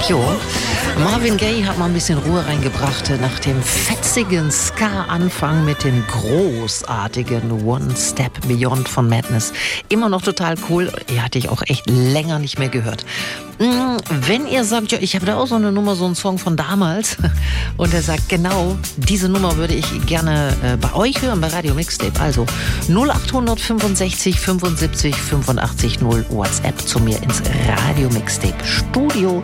Jo, Marvin Gaye hat mal ein bisschen Ruhe reingebracht nach dem fetzigen Ska-Anfang mit dem großartigen One Step Beyond von Madness. Immer noch total cool. Die hatte ich auch echt länger nicht mehr gehört. Wenn ihr sagt, ja, ich habe da auch so eine Nummer, so einen Song von damals und er sagt, genau, diese Nummer würde ich gerne bei euch hören, bei Radio Mixtape. Also 0800 65 75 85 0 WhatsApp zu mir ins Radio Mixtape Studio.